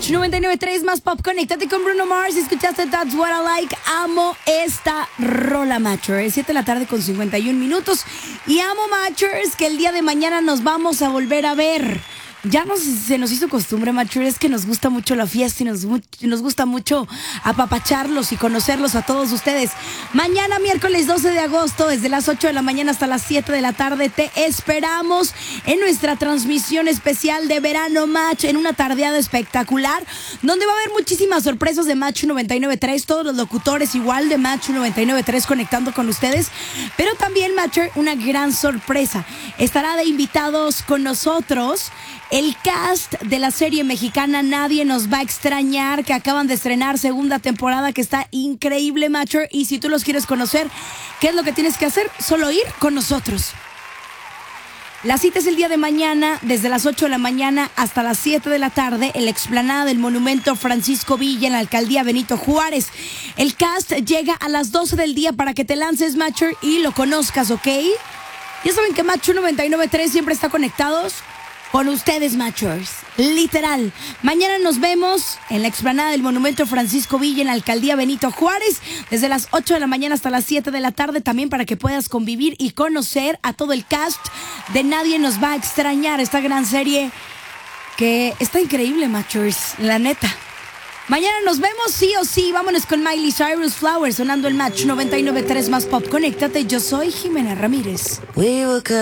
Match 99.3 más pop. Conéctate con Bruno Mars. Escuchaste That's What I Like. Amo esta rola, Matchers. 7 de la tarde con 51 minutos. Y amo, Matchers, que el día de mañana nos vamos a volver a ver. Ya se nos hizo costumbre, Matchers, que nos gusta mucho la fiesta y nos gusta mucho apapacharlos y conocerlos a todos ustedes. Mañana, miércoles 12 de agosto, desde las 8 de la mañana hasta las 7 de la tarde, te esperamos en nuestra transmisión especial de Verano Match, en una tardeada espectacular, donde va a haber muchísimas sorpresas de Match 99.3, todos los locutores igual de Match 99.3 conectando con ustedes, pero también, Matcher, una gran sorpresa. Estará de invitados con nosotros el cast de la serie mexicana Nadie Nos Va a Extrañar, que acaban de estrenar segunda temporada, que está increíble, Matcher. Y si tú los quieres conocer, ¿qué es lo que tienes que hacer? Solo ir con nosotros. La cita es el día de mañana, desde las 8 de la mañana hasta las 7 de la tarde, en la explanada del Monumento Francisco Villa, en la Alcaldía Benito Juárez. El cast llega a las 12 del día para que te lances, Matcher, y lo conozcas, ¿ok? Ya saben que Match 99.3 siempre está conectados con ustedes, Matchers. Literal. Mañana nos vemos en la explanada del Monumento Francisco Villa, en la Alcaldía Benito Juárez, desde las 8 de la mañana hasta las 7 de la tarde, también para que puedas convivir y conocer a todo el cast de Nadie Nos Va a Extrañar, esta gran serie que está increíble, Matchers, la neta. Mañana nos vemos, sí o sí. Vámonos con Miley Cyrus, Flowers, sonando el Match 99.3 más pop. Conéctate, yo soy Jimena Ramírez.